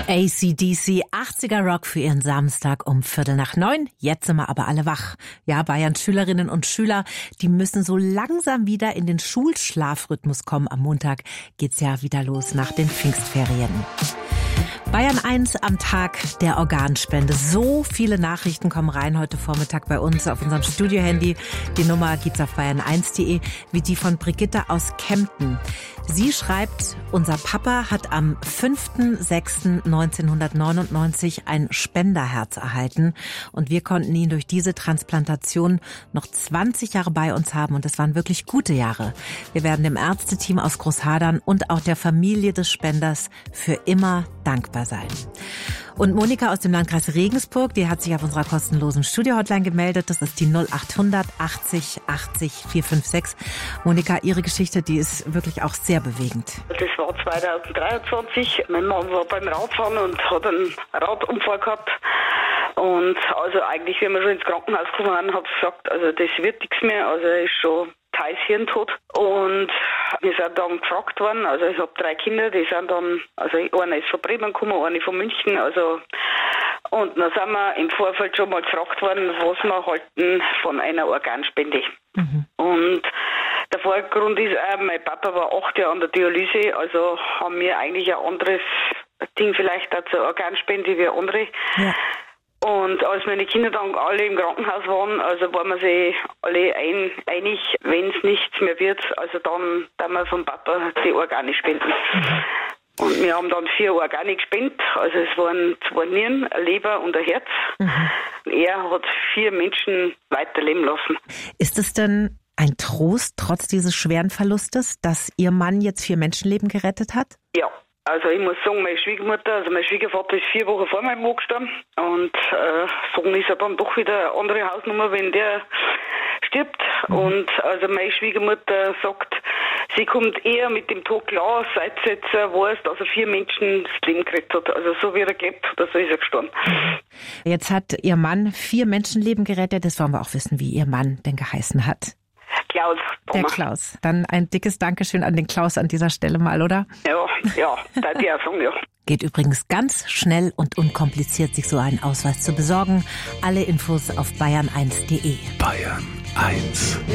AC/DC 80er Rock für ihren Samstag um 8:45. Jetzt sind wir aber alle wach. Ja, Bayerns Schülerinnen und Schüler, die müssen so langsam wieder in den Schulschlafrhythmus kommen. Am Montag geht's ja wieder los nach den Pfingstferien. Bayern 1 am Tag der Organspende. So viele Nachrichten kommen rein heute Vormittag bei uns auf unserem Studiohandy. Die Nummer gibt's auf bayern1.de, wie die von Brigitte aus Kempten. Sie schreibt, unser Papa hat am 5.6.1999 ein Spenderherz erhalten und wir konnten ihn durch diese Transplantation noch 20 Jahre bei uns haben und das waren wirklich gute Jahre. Wir werden dem Ärzteteam aus Großhadern und auch der Familie des Spenders für immer dankbar sein. Und Monika aus dem Landkreis Regensburg, die hat sich auf unserer kostenlosen Studio-Hotline gemeldet. Das ist die 0800 80 80 456. Monika, Ihre Geschichte, die ist wirklich auch sehr bewegend. Das war 2023. Mein Mann war beim Radfahren und hat einen Radunfall gehabt. Und also eigentlich, wenn wir schon ins Krankenhaus gekommen waren, hat er gesagt, also das wird nichts mehr. Also er ist schon teils hirntot. Und wir sind dann gefragt worden, also ich habe 3 Kinder, die sind dann, also einer ist von Bremen gekommen, eine von München, also und dann sind wir im Vorfeld schon mal gefragt worden, was wir halten von einer Organspende. Und der Vorgrund ist auch, mein Papa war 8 Jahre an der Dialyse, also haben wir eigentlich ein anderes Ding vielleicht auch zur Organspende wie andere. Ja. Und als meine Kinder dann alle im Krankenhaus waren, also waren wir sich alle einig, wenn es nichts mehr wird, also dann wir vom Papa die Organe spenden. Und wir haben dann 4 Organe gespendet, also es waren 2 Nieren, eine Leber und ein Herz. Er hat 4 Menschen weiterleben lassen. Ist es denn ein Trost, trotz dieses schweren Verlustes, dass Ihr Mann jetzt 4 Menschenleben gerettet hat? Ja. Also ich muss sagen, meine Schwiegermutter, also mein Schwiegervater ist 4 Wochen vor meinem Mann gestorben und so ist er dann doch wieder eine andere Hausnummer, wenn der stirbt. Und also meine Schwiegermutter sagt, sie kommt eher mit dem Tod klar, seit sie jetzt weiß, dass er 4 Menschen das Leben gekriegt hat. Also so wie er gelebt hat, so ist er gestorben. Jetzt hat Ihr Mann 4 Menschenleben gerettet, das wollen wir auch wissen, wie Ihr Mann denn geheißen hat. Klaus. Der Klaus. Dann ein dickes Dankeschön an den Klaus an dieser Stelle mal, oder? Ja, da die auch sagen, ja. Geht übrigens ganz schnell und unkompliziert, sich so einen Ausweis zu besorgen. Alle Infos auf bayern1.de. Bayern 1.